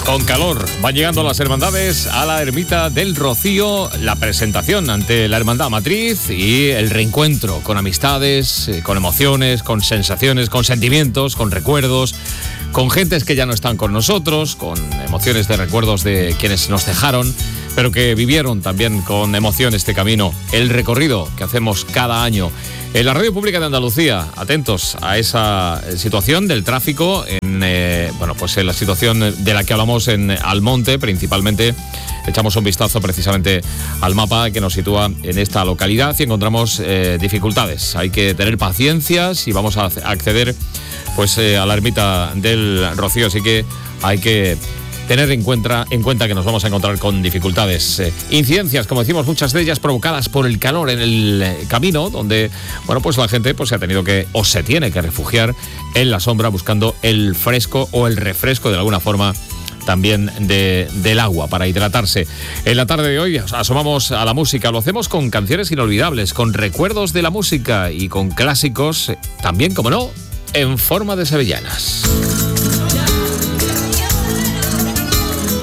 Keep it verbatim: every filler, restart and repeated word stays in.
Con calor van llegando las hermandades a la Ermita del Rocío, la presentación ante la Hermandad Matriz y el reencuentro con amistades, con emociones, con sensaciones, con sentimientos, con recuerdos, con gentes que ya no están con nosotros, con emociones de recuerdos de quienes nos dejaron, pero que vivieron también con emoción este camino, el recorrido que hacemos cada año. En la Radio Pública de Andalucía, atentos a esa situación del tráfico, en, eh, bueno, pues en la situación de la que hablamos en Almonte, principalmente. Echamos un vistazo precisamente al mapa que nos sitúa en esta localidad y encontramos eh, dificultades. Hay que tener paciencia si vamos a acceder pues, eh, a la Ermita del Rocío, así que hay que tener en cuenta, en cuenta que nos vamos a encontrar con dificultades. Eh, incidencias, como decimos, muchas de ellas provocadas por el calor en el eh, camino, donde, bueno, pues la gente pues, se ha tenido que, o se tiene que refugiar en la sombra buscando el fresco o el refresco de alguna forma también de, del agua para hidratarse. En la tarde de hoy asomamos a la música, lo hacemos con canciones inolvidables, con recuerdos de la música y con clásicos, también, como no, en forma de sevillanas.